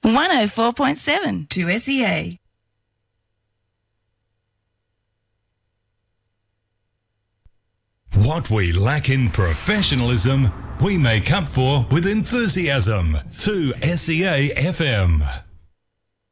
104.7 to SEA. What we lack in professionalism, we make up for with enthusiasm. To SEA FM.